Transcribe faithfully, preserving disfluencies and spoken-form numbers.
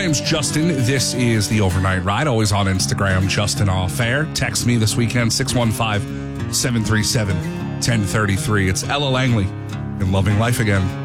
name's Justin. This is The Overnight Ride, always on Instagram, Justin Off Air. Text me this weekend, six one five, seven three seven, one zero three three. It's Ella Langley in Loving Life Again.